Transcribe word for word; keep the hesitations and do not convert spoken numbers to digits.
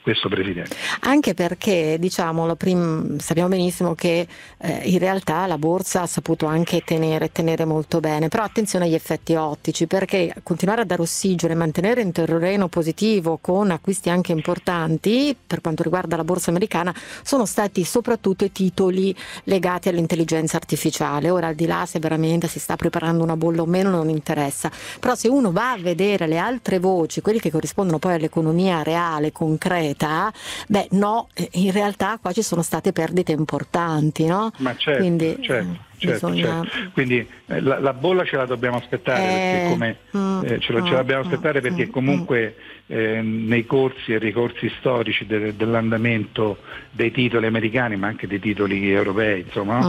questo Presidente. Anche perché, diciamolo, prim- sappiamo benissimo che eh, in realtà la borsa ha saputo anche tenere, tenere molto bene, però attenzione agli effetti ottici, perché continuare a dare ossigeno e mantenere in terreno positivo con acquisti anche importanti per quanto riguarda la borsa americana sono stati soprattutto i titoli legati all'intelligenza artificiale. Ora, al di là se veramente si sta preparando una bolla o meno non interessa, però se uno va a vedere le altre voci, quelli che corrispondono poi all'economia reale, concreta, beh no, in realtà qua ci sono state perdite importanti, no? Ma certo, Quindi, certo, certo, bisogna... certo. Quindi eh, la, la bolla ce la dobbiamo aspettare, Eh, perché come mm, eh, ce, la, ce mm, l'abbiamo aspettare mm, perché mm, comunque eh, nei corsi e ricorsi storici de, dell'andamento dei titoli americani, ma anche dei titoli europei, insomma, no?